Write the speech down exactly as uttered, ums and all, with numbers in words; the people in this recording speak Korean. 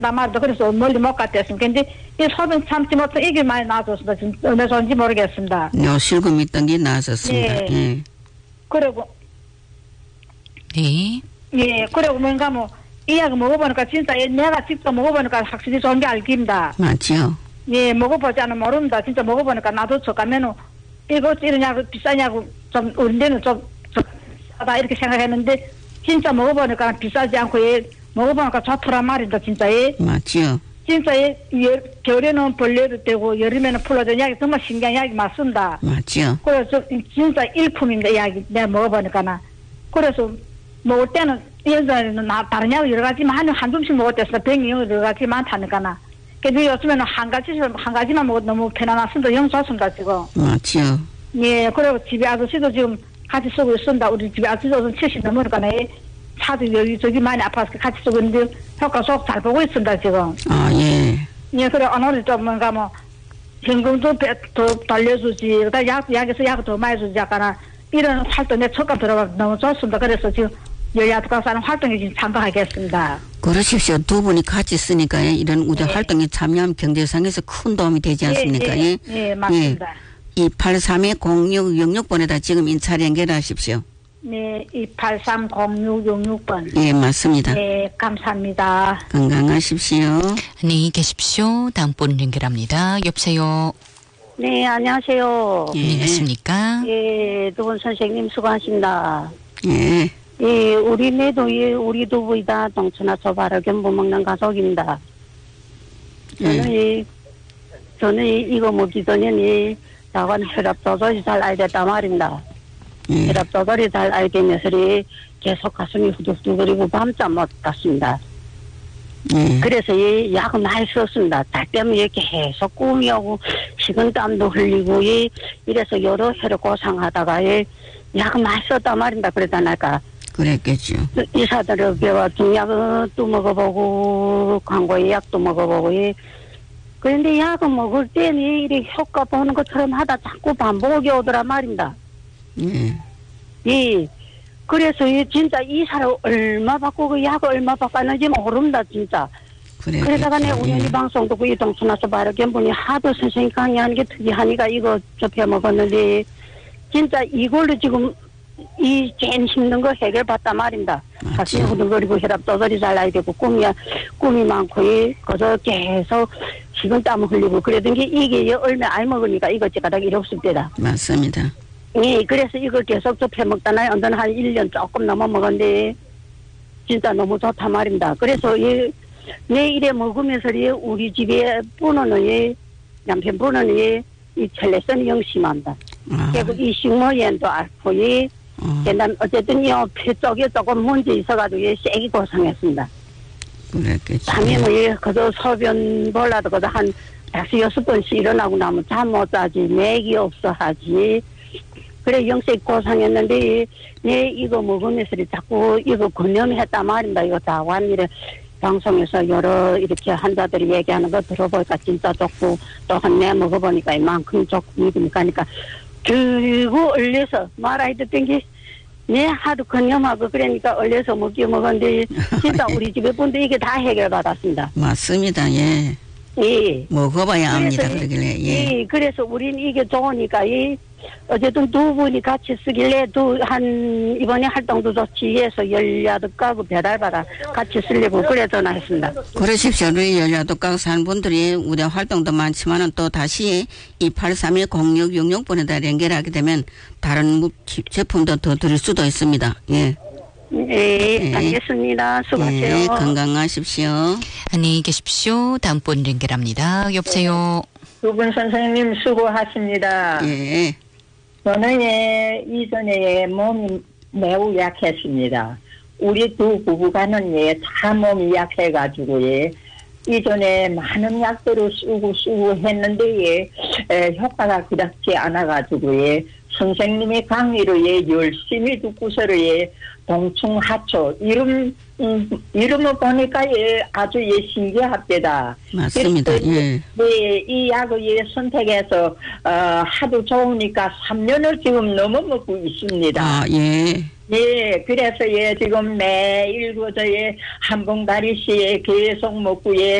말도 그래서 멀리 못 갔댔습니다. 근데 이 소변 참지 못해 이게 많이 나아졌습니다. 지금 어느 정도인지 모르겠습니다. 요 실금 있던 게 나아졌습니다. 예. 예. 그리고 네. 예, 그리고 뭔가 뭐 이 약 먹어보니까 진짜 내가 직접 먹어보니까 확실히 좋은 게 알깁니다. 맞죠. 예, 먹어보지 않으면 모릅니다. 진짜 먹어보니까 나도 저 가면은 이거 이러냐고 비싸냐고 좀 우리는 좀, 좀 비싸다 이렇게 생각했는데 진짜 먹어보니까 비싸지 않고 예, 먹어보니까 좋더란 말입니다. 진짜 예. 맞죠. 진짜 예, 예, 겨울에는 벌레도 되고 여름에는 풀어도 약이 정말 신기한 약이 맞습니다. 맞죠. 그래서 진짜 일품입니다. 이 약이 내가 먹어보니까나. 그래서 먹을 때는 예전에는 나 다른 약을 여러 가지만 한, 한 줌씩 먹었댔어. 병이 여러 가지 많다니까나. 근데 요즘에는 한 가지, 한 가지만 먹어도 너무 편안했습니다. 영 좋습니다, 지금. 맞죠. 예, 그리고 집에 아저씨도 지금 같이 쓰고 있습니다. 우리 집에 아저씨도 칠십 넘으니까 차도 여기저기 많이 아파서 같이 쓰고 있는데 효과 속 잘 보고 있습니다, 지금. 아, 예. 예, 그래, 오늘 좀 뭔가 뭐, 현금도 더 돌려주지, 그다음 약, 약에서 약을 더 많이 주지, 약간 이런 활동 내 촉감 들어가 너무 좋습니다. 그래서 지금 여야 특가사는 활동에 지금 참가하겠습니다. 그러십시오. 두 분이 같이 쓰니까 예, 이런 우리 예. 활동에 참여하면 경제상에서 큰 도움이 되지 않습니까? 예, 예, 예, 예, 맞습니다. 예. 이팔삼 공육육육 번에다 지금 인차 연결하십시오. 네, 이팔삼 공육육육 번. 예, 맞습니다. 네, 감사합니다. 건강하십시오. 안녕히 계십시오. 다음 분 연결합니다. 여보세요. 네, 안녕하세요. 예. 안녕하십니까? 예, 두 분 선생님 수고하십니다. 예. 예, 우리네도 예, 우리 두 분이 다 동천화 소바를 견부 먹는 가족입니다. 저는 예. 이, 저는 이, 이거 먹기 전에는 자관 혈압 조절이 잘 알겠단 말입니다. 예. 혈압 조절이 잘 알겠면서 계속 가슴이 후두둑거리고 밤잠 못 잤습니다. 예. 그래서 이 약을 많이 썼습니다. 달 때문에 이렇게 계속 꿈이 오고 식은땀도 흘리고 이 이래서 여러 해를 고생하다가 이 약을 많이 썼단 말입니다. 그러다니까 그랬겠죠. 의사들을 배워 중약도 먹어보고 광고의 약도 먹어보고 이 그런데 약을 먹을 때는 이렇게 효과 보는 것처럼 하다 자꾸 반복이 오더란 말입니다. 예. 이 그래서 이 진짜 이사를 얼마 받고 그 약을 얼마 받았는지 모릅니다 진짜. 그랬겠죠. 그러다가 내 우연히 예. 방송 듣고 이 동천화서 바르겐 분이 하도 선생님 강의하는 게 특이하니까 이거 접해 먹었는데 진짜 이걸로 지금 이 제일 힘든 거 해결받단 말입니다. 가슴이 후들거리고 혈압 조절이 잘 나야 되고 꿈이 꿈이 많고 이 그저 계속 식은땀 흘리고 그러던 게 이게 얼마 안 먹으니까 이것저것 이렇 없습니다. 맞습니다. 예, 그래서 이걸 계속 접해 먹다나요. 언제는 한 일 년 조금 넘어 먹었는데 진짜 너무 좋단 말입니다. 그래서 이 내일에 먹으면서 이 우리 집에 분호는 이 남편 분호는 이, 이 첼레선이 영심합니다. 아. 그리고 이 식모연도 앓고 이 어. 난 어쨌든 이 폐 쪽에 조금 문제 있어가지고 이 세게 고생했습니다. 그랬겠죠. 밤에 뭐 이 그저 소변 볼라도 그저 한 다섯 여섯 번씩 일어나고 나면 잠 못 자지 맥이 없어 하지. 그래 영세 고생했는데 내 이거 먹으면서 자꾸 이거 권념했단 말입니다. 이거 자관 이래 방송에서 여러 이렇게 환자들이 얘기하는 거 들어보니까 진짜 좋고 또 한 내 먹어보니까 이만큼 좋고 믿으니까 하니까 그리고 얼려서 말아야 됐던 게 내 하루 권념하고 그러니까 얼려서 먹기 먹었는데 진짜 우리 집에 분들 이게 다 해결받았습니다. 맞습니다. 예. 예. 먹어봐야 압니다. 그래서 그러길래 예. 예, 그래서 우리는 이게 좋으니까 이 어쨌든 두 분이 같이 쓰길래 두 한 이번에 활동도 좋지 해서 열야도 까고 배달받아 같이 쓰려고 그래 전화했습니다. 그러십시오. 우리 여자도 각 사는 분들이 우리 활동도 많지만은 또 다시 이팔삼 공육육육 번에다 연결하게 되면 다른 제품도 더 드릴 수도 있습니다. 예. 예, 예. 알겠습니다. 수고하세요. 예, 건강하십시오. 안녕히 계십시오. 다음 분 연결합니다. 여보세요. 두 분 선생님 수고하십니다. 예. 저는 예, 이전에 몸이 매우 약했습니다. 우리 두 부부가는 예, 다 몸이 약해가지고 예, 이전에 많은 약들을 쓰고 쓰고 했는데 예, 에, 효과가 그렇지 않아가지고 예, 선생님의 강의를 예, 열심히 듣고서를 예, 동충하초 이름 음, 이름을 보니까 예, 아주 예, 신기합니다. 맞습니다. 예. 네, 이 약을 예, 선택해서 어, 하도 좋으니까 삼 년을 지금 넘어 먹고 있습니다. 아, 예. 예, 그래서 예, 지금 매일 그저 예, 한 봉다리씩 계속 먹고 예,